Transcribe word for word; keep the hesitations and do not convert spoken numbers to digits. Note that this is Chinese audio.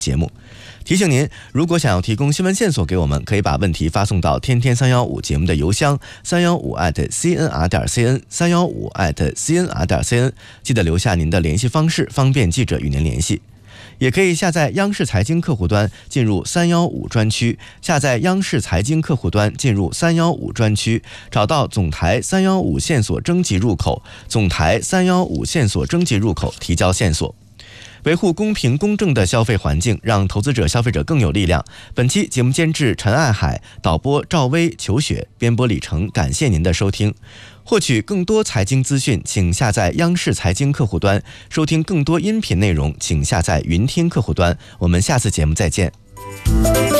节目。提醒您，如果想要提供新闻线索给我们，可以把问题发送到天天三幺五节目的邮箱三幺五 at c n r 点 c n 三幺五 at c n r 点 c n， 记得留下您的联系方式，方便记者与您联系。也可以下载央视财经客户端，进入三幺五专区，下载央视财经客户端，进入三幺五专区，找到总台三幺五线索征集入口，总台三幺五线索征集入口提交线索。维护公平公正的消费环境，让投资者消费者更有力量。本期节目监制陈爱海，导播赵薇、裘雪，编播李成，感谢您的收听。获取更多财经资讯，请下载央视财经客户端，收听更多音频内容，请下载云听客户端。我们下次节目再见。